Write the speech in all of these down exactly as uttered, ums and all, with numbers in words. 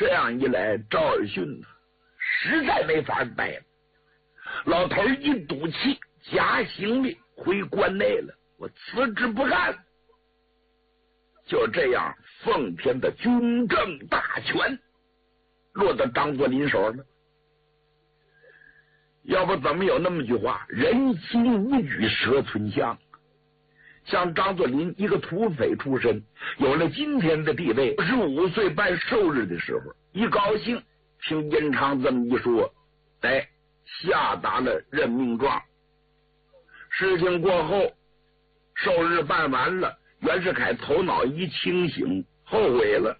这样一来，赵尔巽实在没法待了。老头一赌气，夹行李回关内了，我辞职不干了。就这样，奉天的军政大权落到张作霖手了。要不怎么有那么句话，人心无举蛇存象。像张作霖一个土匪出身，有了今天的地位，十五岁办寿日的时候，一高兴听殷昌这么一说，哎，下达了任命状。事情过后，寿日办完了，袁世凯头脑一清醒，后悔了。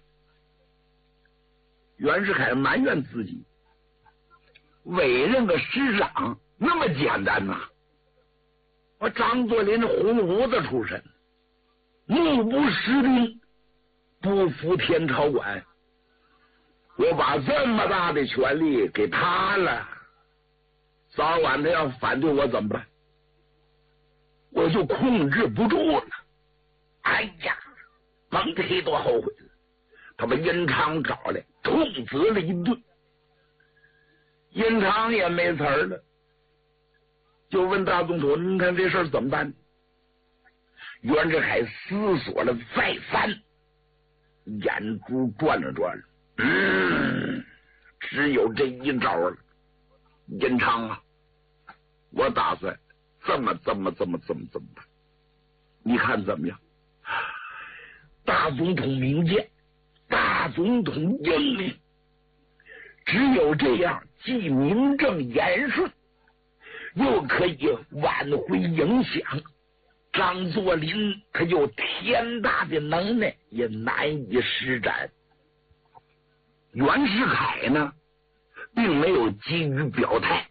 袁世凯埋怨自己，委任个师长那么简单呐、啊？我张作霖红胡子出身，目不识丁，不服天朝管，我把这么大的权力给他了，早晚他要反对我怎么办？我就控制不住了。哎呀，甭提多后悔了。他把殷昌找来，痛责了一顿。殷昌也没词儿了，就问大总统：“您看这事儿怎么办？”袁世凯思索了再三，眼珠转了转，嗯，只有这一招了。殷昌啊，我打算这么这么这么这么这么办，你看怎么样？大总统明鉴，大总统英明，只有这样，既名正言顺，又可以挽回影响。张作霖他有天大的能耐，也难以施展。袁世凯呢，并没有急于表态，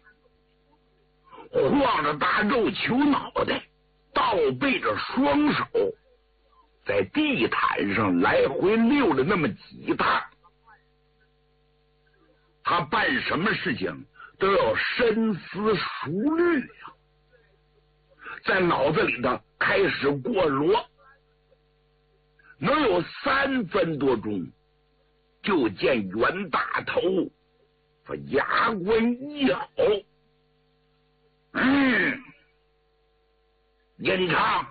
晃着大肉球脑袋，倒背着双手，在地毯上来回溜了那么几趟。他办什么事情都要深思熟虑呀、啊，在脑子里头开始过罗，能有三分多钟，就见袁大头说牙关一咬，嗯，殷昌，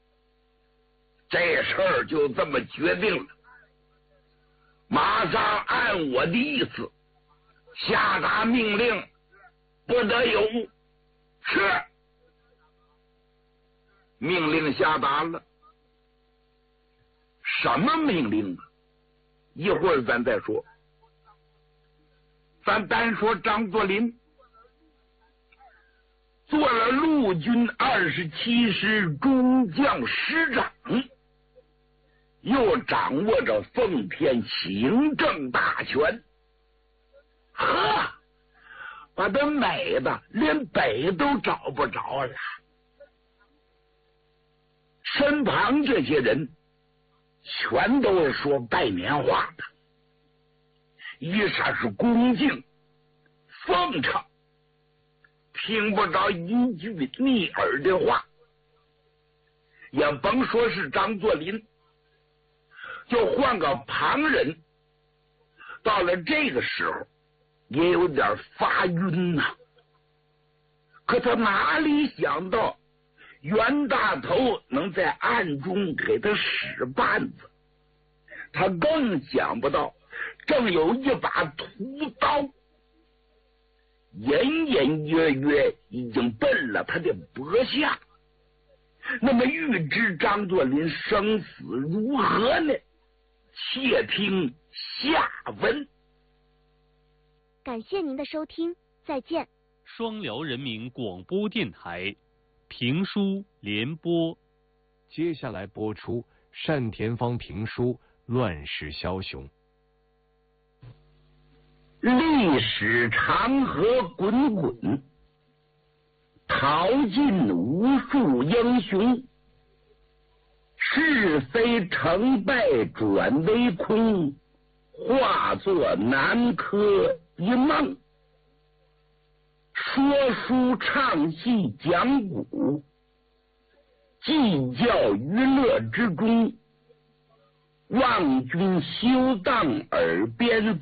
这事儿就这么决定了，马上按我的意思下达命令，不得有误。是。命令下达了。什么命令啊？一会儿咱再说。咱单说张作霖做了陆军二十七师中将师长，又掌握着奉天行政大权，呵，把他美的连北都找不着了。身旁这些人全都是说拜年话的，一煞是恭敬奉承，听不着一句逆耳的话。也甭说是张作霖，就换个旁人，到了这个时候也有点发晕呐、啊。可他哪里想到袁大头能在暗中给他使绊子，他更想不到正有一把屠刀隐隐约约已经奔了他的脖下。那么预知张作霖生死如何呢？且听下文。 感谢您的收听，再见。 双辽人民广播电台评书联播， 接下来播出单田芳评书《乱世枭雄》。 历史长河滚滚，淘尽无数英雄，是非成败转为空，化作南柯一梦。说书唱戏讲古，计较娱乐之中，望君休当耳边